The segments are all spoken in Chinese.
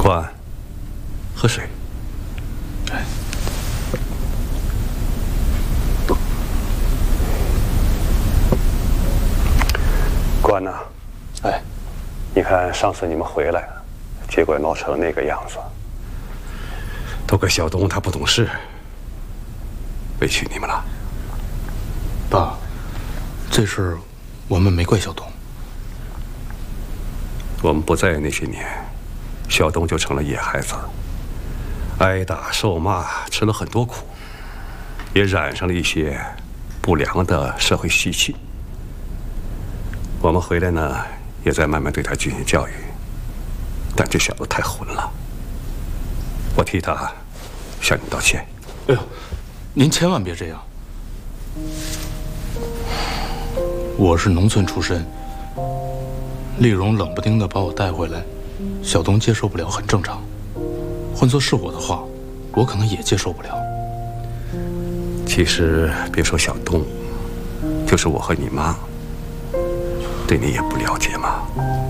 关，喝水。 哎， 关呐， 哎， 你看上次你们回来，结果闹成那个样子，都怪小东他不懂事，委屈你们了。 爸，这事我们没怪小东。 我们不在那些年，小东就成了野孩子，挨打受骂，吃了很多苦，也染上了一些不良的社会习气。我们回来呢，也在慢慢对他进行教育，但这小子太混了，我替他向你道歉。 哎呦，您千万别这样。我是农村出身，丽蓉冷不丁的把我带回来，小东接受不了很正常。换作是我的话，我可能也接受不了。 其实别说小东，就是我和你妈，对你也不了解嘛。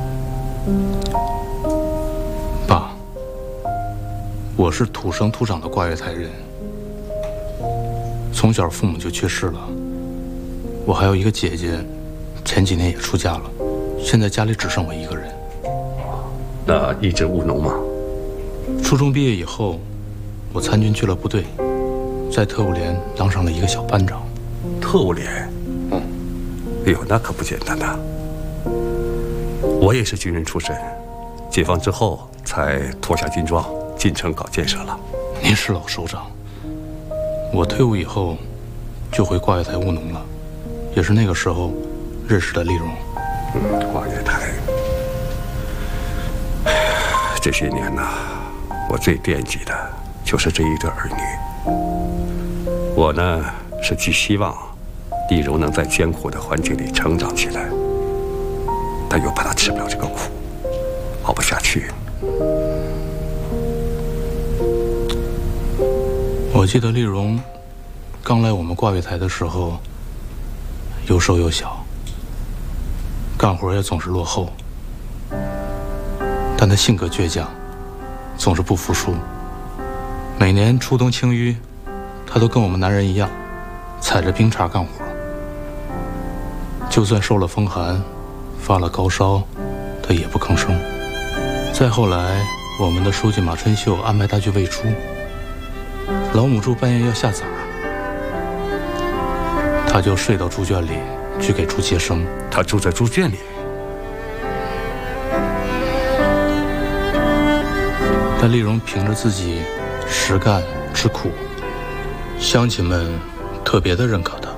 爸，我是土生土长的挂月台人，从小父母就去世了。我还有一个姐姐，前几年也出嫁了，现在家里只剩我一个人。 那一直务农吗？ 初中毕业以后，我参军去了部队，在特务连当上了一个小班长。 特务连？哎呦，那可不简单呐。我也是军人出身，解放之后才脱下军装进城搞建设了。 您是老首长，我退伍以后就回挂月台务农了，也是那个时候认识的丽蓉。 挂月台，这些年呐，我最惦记的就是这一对儿女。我呢是寄希望丽蓉能在艰苦的环境里成长起来，但又怕她吃不了这个苦，熬不下去。 我记得丽蓉刚来我们挂月台的时候，又瘦又小，干活也总是落后，但她性格倔强，总是不服输。每年初冬清淤，她都跟我们男人一样，踩着冰碴干活。就算受了风寒，发了高烧，她也不吭声。再后来，我们的书记马春秀安排她去喂猪，老母猪半夜要下崽儿，她就睡到猪圈里去给猪接生。 她住在猪圈里？ 但丽蓉凭着自己实干吃苦，乡亲们特别的认可她。